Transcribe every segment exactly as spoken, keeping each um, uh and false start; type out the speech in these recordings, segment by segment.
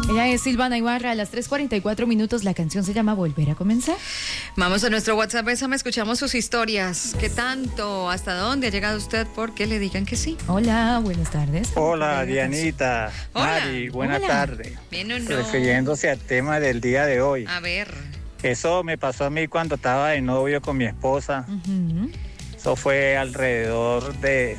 Ella es Silvana Ibarra, a las tres cuarenta y cuatro minutos. La canción se llama Volver a Comenzar. Vamos a nuestro WhatsApp, Bésame, escuchamos sus historias. ¿Qué tanto? ¿Hasta dónde ha llegado usted? Porque le digan que sí. Hola, buenas tardes. Hola, Dianita. Hola. Mari, buenas Hola. tardes. Bien o no. Refiriéndose al tema del día de hoy. A ver. Eso me pasó a mí cuando estaba de novio con mi esposa. Uh-huh. Eso fue alrededor de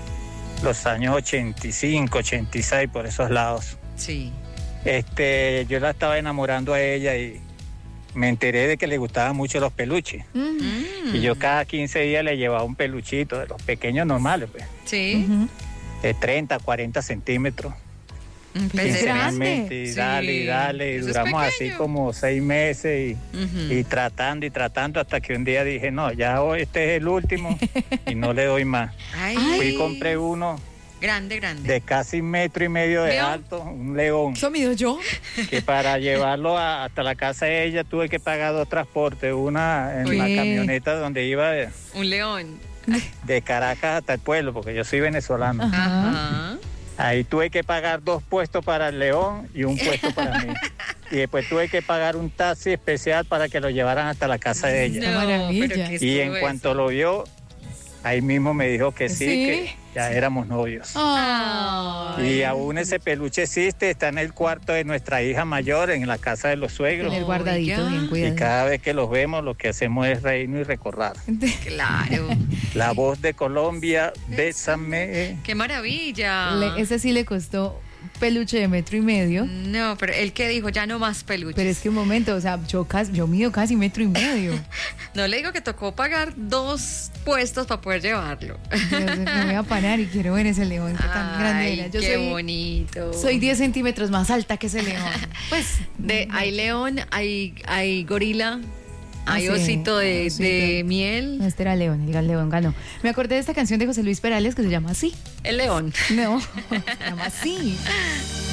los años ochenta y cinco, ochenta y seis, por esos lados. Sí. Este, yo la estaba enamorando a ella y me enteré de que le gustaban mucho los peluches. Uh-huh. Mm. Y yo cada quince días le llevaba un peluchito de los pequeños normales, pues, Sí. Uh-huh. de treinta, cuarenta centímetros. Un Pues es pez grande. Quincenalmente, y Sí. dale y dale, y Eso es duramos así pequeño. como seis meses y, Ujú. y tratando y tratando hasta que un día dije, no, ya hoy este es el último y no le doy más. Ay. Fui y compré uno Grande, grande. de casi metro y medio de ¿León? alto, un león, ¿Eso mido yo? que para llevarlo a- hasta la casa de ella tuve que pagar dos transportes, una en Uy. la camioneta donde iba de, Un león. de Caracas hasta el pueblo, porque yo soy venezolano. Ajá. Ajá. Ahí tuve que pagar dos puestos para el león y un puesto para mí. Y después tuve que pagar un taxi especial para que lo llevaran hasta la casa de ella. Qué maravilla. pero ¿qué Y estuvo en cuanto eso? lo vio, ahí mismo me dijo que sí, ¿Sí? que ya éramos novios. Ay. Y aún ese peluche existe, está en el cuarto de nuestra hija mayor, en la casa de los suegros. Tener guardadito, Oiga. bien Y cuidado. cada vez que los vemos, lo que hacemos es reírnos y recordar. Claro. La voz de Colombia, bésame. ¡Qué maravilla! Le- ese sí le costó peluche de metro y medio. No, pero él que dijo, ya no más peluches. Pero es que un momento, o sea, yo, casi, yo mido casi metro y medio. No le digo que tocó pagar dos puestos para poder llevarlo. Dios, me voy a parar y quiero ver ese león que tan grande era. Ay, Yo qué soy, bonito. soy diez centímetros más alta que ese león. Pues, De, hay león, hay, hay gorila, Ah, hay sí, osito de, osito. de miel. este era león, el gran león ganó. Me acordé de esta canción de José Luis Perales que se llama Así. El león. No, se llama Así.